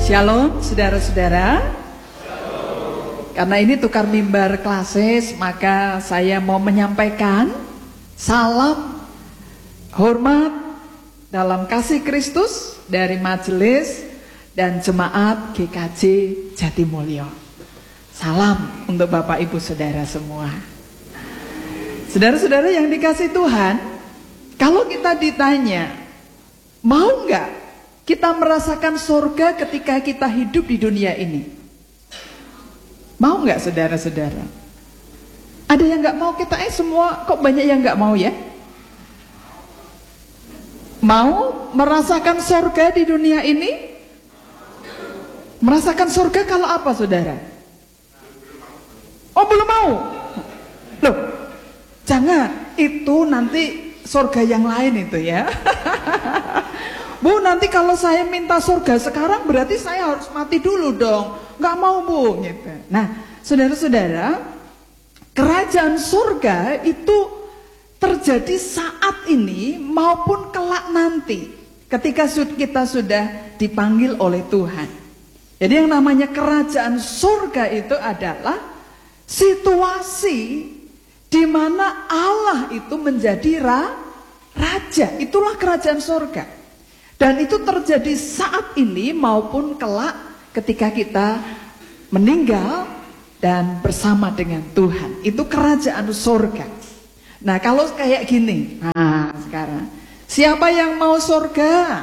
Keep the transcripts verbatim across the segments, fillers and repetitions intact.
Shalom saudara-saudara. Karena ini tukar mimbar klasis, maka saya mau menyampaikan salam hormat dalam kasih Kristus dari majelis dan jemaat G K J Jatimulyo. Salam untuk Bapak Ibu Saudara semua. Saudara-saudara yang dikasih Tuhan, kalau kita ditanya, mau nggak kita merasakan surga ketika kita hidup di dunia ini? Mau nggak saudara-saudara? Ada yang nggak mau? Kita eh semua kok banyak yang nggak mau ya? Mau merasakan surga di dunia ini? Merasakan surga kalau apa saudara? Oh belum mau? Loh, jangan, itu nanti surga yang lain itu ya. Bu, nanti kalau saya minta surga sekarang berarti saya harus mati dulu dong. Nggak mau bu, gitu. Nah, saudara-saudara, kerajaan surga itu terjadi saat ini maupun kelak nanti, ketika kita sudah dipanggil oleh Tuhan. Jadi yang namanya kerajaan surga itu adalah situasi di mana Allah itu menjadi ra, raja. Itulah kerajaan surga. Dan itu terjadi saat ini maupun kelak ketika kita meninggal dan bersama dengan Tuhan. Itu kerajaan surga. Nah kalau kayak gini, nah sekarang siapa yang mau surga?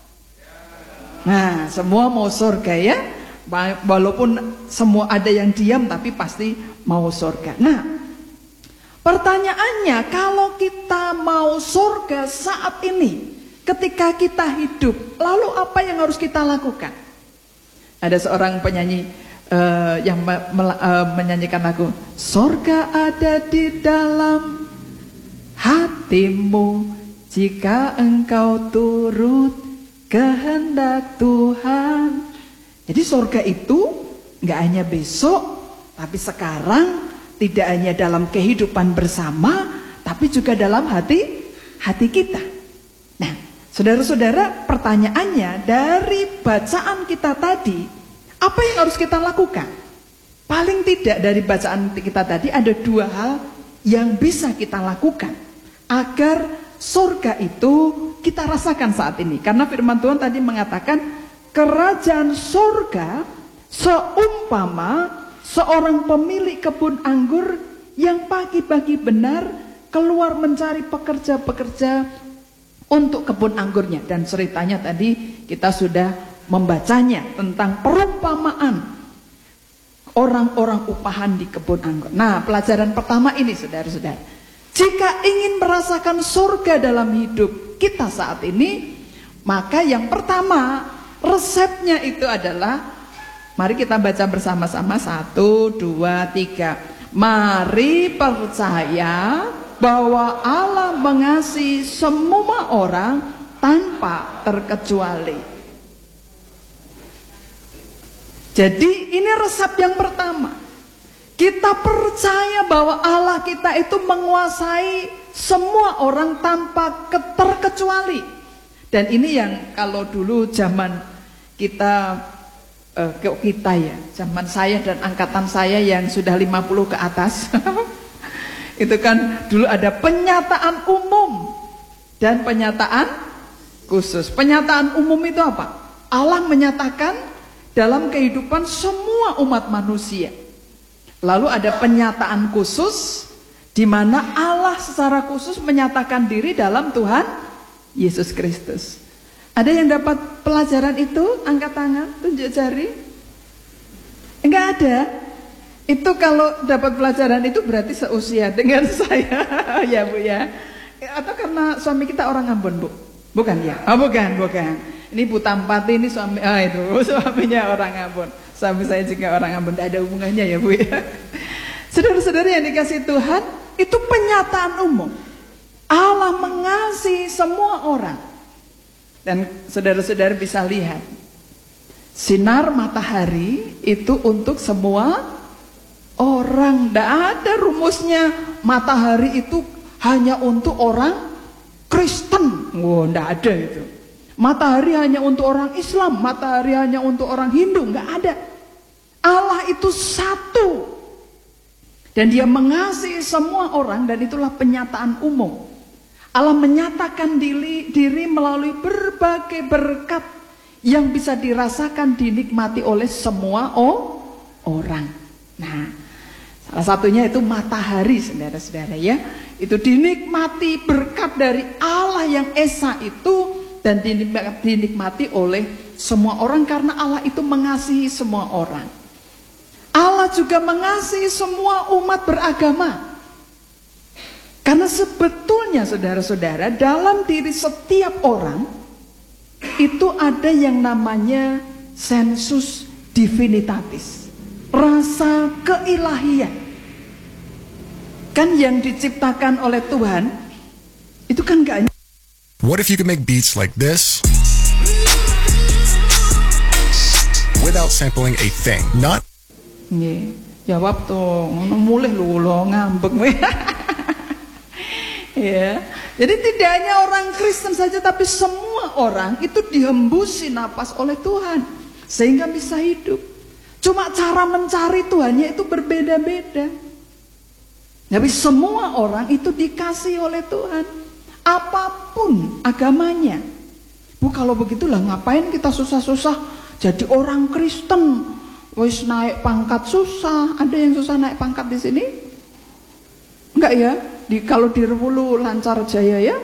Nah semua mau surga ya. Walaupun semua ada yang diam tapi pasti mau surga. Nah pertanyaannya, kalau kita mau surga saat ini, ketika kita hidup, lalu apa yang harus kita lakukan? Ada seorang penyanyi uh, yang me me uh, menyanyikan lagu, surga ada di dalam hatimu jika engkau turut kehendak Tuhan. Jadi surga itu nggak hanya besok, tapi sekarang, tidak hanya dalam kehidupan bersama, tapi juga dalam hati hati kita. Nah, saudara-saudara, pertanyaannya dari bacaan kita tadi, apa yang harus kita lakukan? Paling tidak dari bacaan kita tadi ada dua hal yang bisa kita lakukan agar surga itu kita rasakan saat ini. Karena firman Tuhan tadi mengatakan kerajaan surga seumpama seorang pemilik kebun anggur yang pagi-pagi benar keluar mencari pekerja-pekerja untuk kebun anggurnya. Dan ceritanya tadi kita sudah membacanya tentang perumpamaan orang-orang upahan di kebun anggur. Nah, pelajaran pertama ini saudara-saudara, jika ingin merasakan surga dalam hidup kita saat ini, maka yang pertama resepnya itu adalah, mari kita baca bersama-sama, satu, dua, tiga. Mari percaya bahwa Allah mengasihi semua orang tanpa terkecuali. Jadi ini resep yang pertama. Kita percaya bahwa Allah kita itu menguasai semua orang tanpa terkecuali. Dan ini yang kalau dulu zaman kita uh, kita ya, zaman saya dan angkatan saya yang sudah lima puluh ke atas. Itu kan dulu ada penyataan umum dan penyataan khusus. Penyataan umum itu apa? Allah menyatakan dalam kehidupan semua umat manusia. Lalu ada penyataan khusus di mana Allah secara khusus menyatakan diri dalam Tuhan Yesus Kristus. Ada yang dapat pelajaran itu? Angkat tangan, tunjuk jari. Enggak ada. Itu kalau dapat pelajaran itu berarti seusia dengan saya. Ya Bu ya. Atau karena suami kita orang Ambon Bu? Bukan ya? Oh bukan, bukan. Ini Bu Tampati, ini suami, ah itu suaminya orang Ambon. Suami saya juga orang Ambon. Tidak ada hubungannya ya Bu ya. Saudara-saudara yang dikasih Tuhan, itu penyataan umum. Allah mengasihi semua orang. Dan saudara-saudara bisa lihat, sinar matahari itu untuk semua orang. Tidak ada rumusnya matahari itu hanya untuk orang Kristen. Wow, tidak ada itu. Matahari hanya untuk orang Islam, matahari hanya untuk orang Hindu, nggak ada. Allah itu satu. Dan dia mengasihi semua orang, dan itulah penyataan umum. Allah menyatakan diri, diri melalui berbagai berkat yang bisa dirasakan, dinikmati oleh semua oh, orang. Nah, salah satunya itu matahari, saudara-saudara ya. Itu dinikmati berkat dari Allah yang Esa itu, dan dinikmati oleh semua orang karena Allah itu mengasihi semua orang. Allah juga mengasihi semua umat beragama. Karena sebetulnya saudara-saudara, dalam diri setiap orang itu ada yang namanya sensus divinitatis, rasa keilahian. Kan yang diciptakan oleh Tuhan itu kan gak hanya. What if you could make beats like this without sampling a thing? Not. Nggih, jawab tuh, ngono mulih lho lo ngambek. Ya. Jadi tidak hanya orang Kristen saja, tapi semua orang itu dihembusi napas oleh Tuhan sehingga bisa hidup. Cuma cara mencari Tuhannya itu berbeda-beda. Tapi semua orang itu dikasih oleh Tuhan, apapun agamanya. Bu, kalau begitulah ngapain kita susah-susah jadi orang Kristen? Wis naik pangkat susah. Ada yang susah naik pangkat di sini? Enggak ya? Di, kalau di Rewulu Lancar Jaya ya,